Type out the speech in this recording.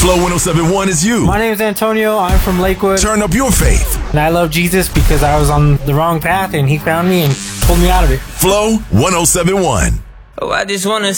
Flow 1071 is you. My name is Antonio. I'm from Lakewood. Turn up your faith. And I love Jesus because I was on the wrong path and he found me and pulled me out of it. Flow 1071. Oh, I just wanna